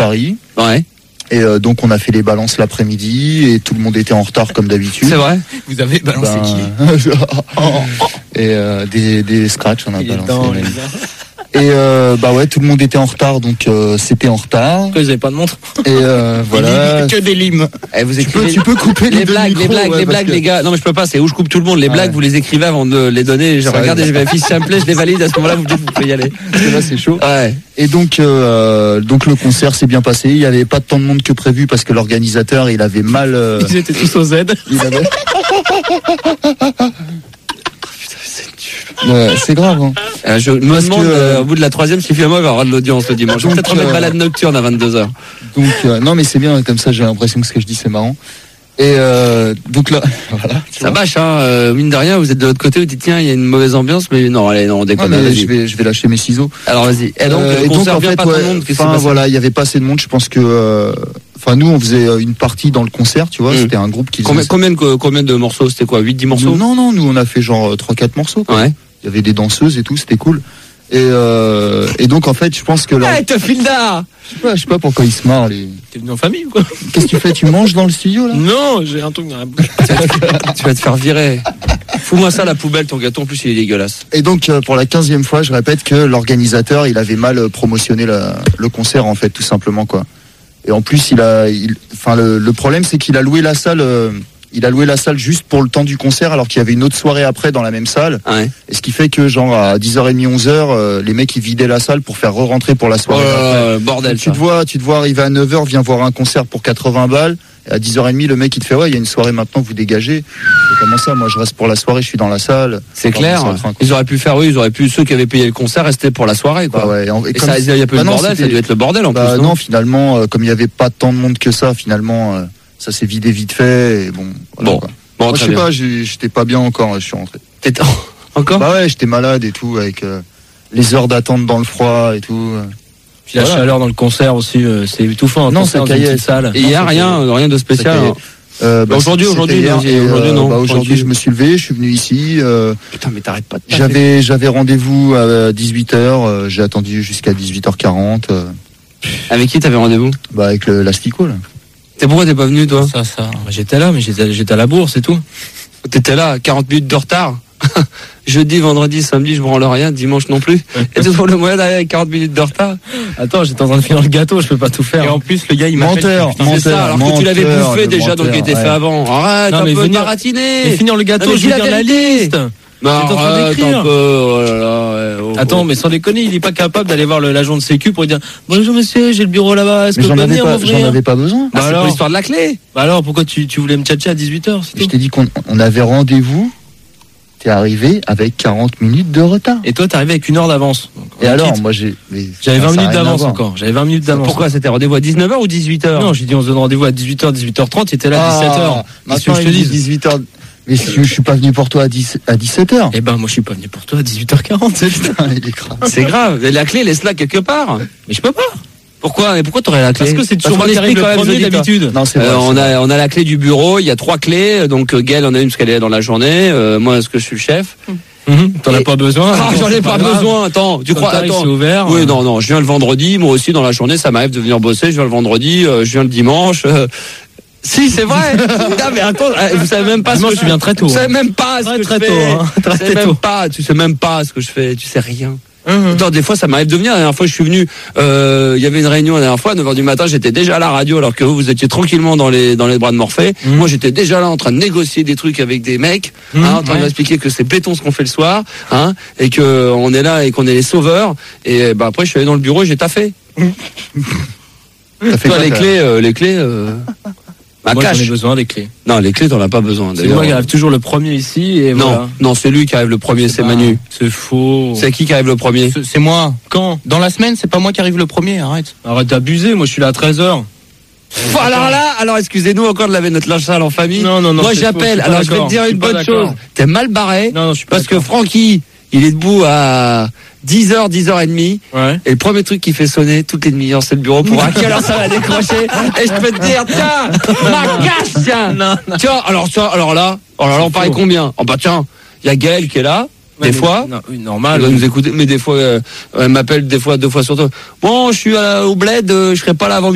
Paris. Ouais. Et donc on a fait les balances l'après-midi et tout le monde était en retard comme d'habitude. C'est vrai. Vous avez balancé qui? Et des scratchs on a Il est balancé. dedans, Et ouais, tout le monde était en retard, donc c'était en retard. Pourquoi vous avez pas de montre? Et voilà. Que des limes. Vous Tu peux couper les blagues, les gars. Non mais je peux pas, c'est où je coupe tout le monde. Les blagues, vous les écrivez avant de les donner. Je regarde, je vérifie si ça me plaît, je les valide. À ce moment-là, vous me dites, vous pouvez y aller. Parce que là, c'est chaud. Ouais. Et donc le concert s'est bien passé. Il y avait pas tant de monde que prévu parce que l'organisateur, il avait mal. Ils étaient tous au Z. Il avait. Ouais, c'est grave. Hein. Je me demande au bout de la troisième si finalement il va y avoir de l'audience le dimanche. Je vais peut-être remettre balade nocturne à 22h. Donc non mais c'est bien comme ça. J'ai l'impression que ce que je dis c'est marrant. Et donc là, voilà. Ça bâche, hein. Mine de rien, vous êtes de l'autre côté, vous dites tiens, il y a une mauvaise ambiance, mais non, allez, non, on déconne. Ah, mais je vais lâcher mes ciseaux. Alors vas-y. Et donc, le concert, en fait, pas de monde. voilà, il y avait pas assez de monde. Je pense que, nous, on faisait une partie dans le concert, tu vois. C'était un groupe qui. Combien de morceaux? C'était quoi? 8-10 morceaux? Non, nous, on a fait genre 3-4 morceaux. Quoi. Ouais. Il y avait des danseuses et tout, c'était cool. Et donc en fait, je pense que là. Hey, Tofilda! Je sais pas pourquoi ils se marrent. T'es venu en famille ou quoi? Qu'est-ce que tu fais? Tu manges dans le studio là? Non, j'ai un truc dans la bouche. Tu vas te faire virer. Fous-moi ça à la poubelle, ton gâteau. En plus, il est dégueulasse. Et donc pour la 15e fois, je répète que l'organisateur, il avait mal promotionné le concert en fait, tout simplement quoi. Et en plus, le problème, c'est qu'il a loué la salle. Il a loué la salle juste pour le temps du concert alors qu'il y avait une autre soirée après dans la même salle. Ouais. Et ce qui fait que genre à 10h30, 11h, les mecs ils vidaient la salle pour faire re-rentrer pour la soirée. Bordel. Tu te vois arriver à 9h, viens voir un concert pour 80 balles. Et à 10h30, le mec il te fait ouais, il y a une soirée maintenant, vous dégagez. Et comment ça? Moi je reste pour la soirée, je suis dans la salle. C'est clair. Ils auraient pu ceux qui avaient payé le concert rester pour la soirée quoi. Bah ouais, et ça, il y a peu de bordel, ça a dû être le bordel en plus. Non, finalement, comme il y avait pas tant de monde que ça, finalement. Ça s'est vidé vite fait et bon. Voilà, bon, moi, je sais pas, j'étais pas bien encore, je suis rentré. T'étais encore? Bah ouais, j'étais malade et tout avec les heures d'attente dans le froid et tout. Puis la chaleur dans le concert aussi, c'est étouffant. Non, c'est caillé. Salle. Et il y a rien de spécial. Aujourd'hui, non. Aujourd'hui, je me suis levé, je suis venu ici. Putain, mais t'arrêtes pas de J'avais rendez-vous à 18h. J'ai attendu jusqu'à 18h40. Avec qui t'avais rendez-vous? Bah avec l'Astico là. Et pourquoi t'es pas venu toi? Ça. J'étais là, mais j'étais à la bourse, c'est tout. T'étais là, 40 minutes de retard. Jeudi, vendredi, samedi, je branle rien, dimanche non plus. Et tu trouves le moyen d'aller avec 40 minutes de retard? Attends, j'étais en train de finir le gâteau, je peux pas tout faire. Et en plus, le gars, il menteur, c'est ça, alors que tu l'avais bouffé déjà, donc il était fait avant. Arrête, un peu baratiner. Mais finir le gâteau, je veux dire la liste. Non, arrête un peu, oh là là. Attends, mais sans déconner, il est pas capable d'aller voir l'agent de sécu pour lui dire bonjour monsieur, j'ai le bureau là-bas, est-ce que vous pouvez venir m'ouvrir? J'en avais pas besoin. C'est pour l'histoire de la clé. Bah alors, pourquoi tu voulais me tchatcher à 18h? Je t'ai dit qu'on avait rendez-vous. T'es arrivé avec 40 minutes de retard. Et toi, t'es arrivé avec 1 heure d'avance. Et alors, moi j'avais 20 minutes d'avance encore. J'avais 20 minutes d'avance. Pourquoi? C'était rendez-vous à 19h ou 18h? Non, j'ai dit on se donne rendez-vous à 18h, 18h30, t'étais là à 17h. Maintenant, je te dis 18h. Mais si je suis pas venu pour toi à 17h. Eh ben, moi, je suis pas venu pour toi à 18h40. Putain, il est grave. C'est grave. La clé, laisse-la quelque part. Mais je peux pas. Pourquoi? Et pourquoi t'aurais la clé? Parce que c'est toujours moi qui arrive le premier d'habitude. Non, c'est vrai. On a la clé du bureau. Il y a 3 clés. Donc, Gaëlle en a une parce qu'elle est là dans la journée. Moi, est-ce que je suis le chef? T'en as pas besoin. Ah, j'en ai pas besoin. Attends, tu crois? Attends. C'est ouvert. Oui, non. Je viens le vendredi. Moi aussi, dans la journée, ça m'arrive de venir bosser. Je viens le vendredi. Je viens le dimanche. Si, c'est vrai. Non, mais attends, vous savez même pas ce que je viens très tôt. Vous savez même pas ce que je fais. Tu sais même pas ce que je fais. Tu sais rien. Attends, des fois, ça m'arrive de venir. La dernière fois, je suis venu, il y avait une réunion la dernière fois, à 9h du matin, j'étais déjà à la radio, alors que vous étiez tranquillement dans les bras de Morphée. Moi, j'étais déjà là en train de négocier des trucs avec des mecs, en train de m'expliquer que c'est béton ce qu'on fait le soir, et que on est là et qu'on est les sauveurs. Et après, je suis allé dans le bureau et j'ai taffé. Toi, les clés, moi, j'en ai besoin des clés. Non, les clés, t'en as pas besoin. C'est moi qui arrive toujours le premier ici. Et voilà. Non, c'est lui qui arrive le premier, c'est Manu. C'est faux. C'est qui arrive le premier? C'est moi. Quand? Dans la semaine, c'est pas moi qui arrive le premier, arrête. Arrête d'abuser, moi je suis là à 13h. Alors excusez-nous encore de laver notre linge sale en famille. Non. Moi j'appelle, alors je vais te dire une bonne chose. T'es mal barré. Non, je suis pas parce que Francky, il est debout à 10h, 10h30. Ouais. Et le premier truc qui fait sonner toutes les demi-heures, c'est le bureau pour voir à quelle heure ça va décrocher. Et je peux te dire, tiens, ma casse, tiens. Non. Tiens, alors là, on paraît combien? Oh bah tiens, il y a Gaëlle qui est là. Des fois, oui, normal. Elle va nous écouter, mais des fois, elle m'appelle des fois 2 fois sur 2. Bon, je suis au bled, je serai pas là avant